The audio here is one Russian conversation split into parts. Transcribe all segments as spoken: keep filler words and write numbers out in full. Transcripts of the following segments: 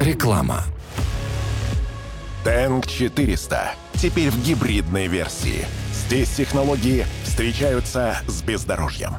Реклама. Тэнк четыреста. Теперь в гибридной версии. Здесь технологии встречаются с бездорожьем.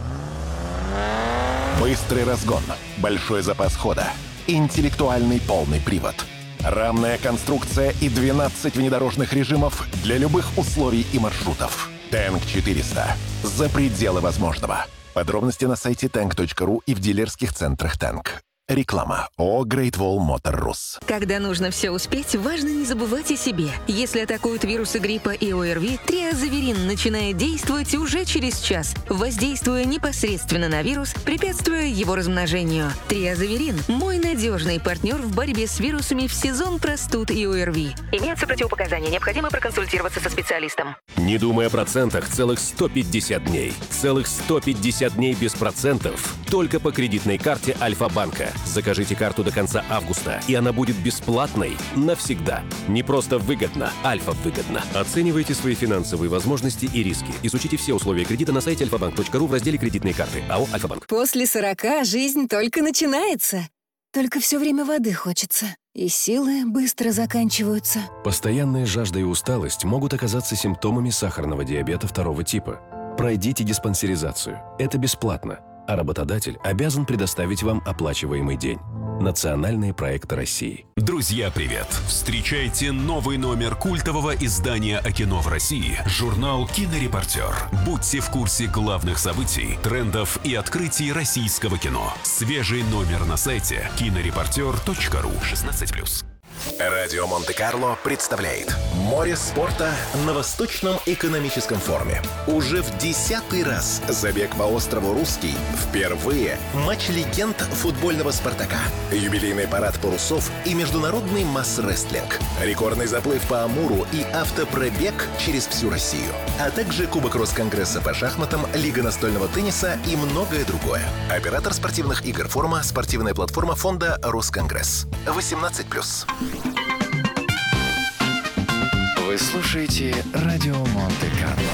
Быстрый разгон, большой запас хода, интеллектуальный полный привод, рамная конструкция и двенадцать внедорожных режимов для любых условий и маршрутов. Тэнк четыреста. За пределы возможного. Подробности на сайте тэнк точка ру и в дилерских центрах Тэнк. Реклама. ООО Great Wall Motor Rus. Когда нужно все успеть, важно не забывать о себе. Если атакуют вирусы гриппа и ОРВИ, триазоверин начинает действовать уже через час, воздействуя непосредственно на вирус, препятствуя его размножению. Триазоверин – мой надежный партнер в борьбе с вирусами в сезон простуд и ОРВИ. Имеются противопоказания, необходимо проконсультироваться со специалистом. Не думай о процентах целых сто пятьдесят дней. Целых сто пятьдесят дней без процентов. Только по кредитной карте Альфа-банка. Закажите карту до конца августа, и она будет бесплатной навсегда. Не просто выгодно, Альфа-выгодно. Оценивайте свои финансовые возможности и риски. Изучите все условия кредита на сайте альфа банк точка ру в разделе «Кредитные карты». АО «Альфа-банк». После сорока жизнь только начинается. Только все время воды хочется. И силы быстро заканчиваются. Постоянная жажда и усталость могут оказаться симптомами сахарного диабета второго типа. Пройдите диспансеризацию. Это бесплатно. А работодатель обязан предоставить вам оплачиваемый день. Национальные проекты России. Друзья, привет! Встречайте новый номер культового издания о кино в России – журнал «Кинорепортер». Будьте в курсе главных событий, трендов и открытий российского кино. Свежий номер на сайте кинорепортер точка ру. шестнадцать плюс. Радио Монте-Карло представляет «Море спорта» на Восточном экономическом форуме. Уже в десятый раз забег по острову Русский. Впервые матч легенд футбольного «Спартака». Юбилейный парад парусов и международный масс-рестлинг. Рекордный заплыв по Амуру и автопробег через всю Россию. А также Кубок Росконгресса по шахматам, Лига настольного тенниса и многое другое. Оператор спортивных игр форума – спортивная платформа фонда «Росконгресс». восемнадцать плюс. Вы слушаете Радио Монте-Карло.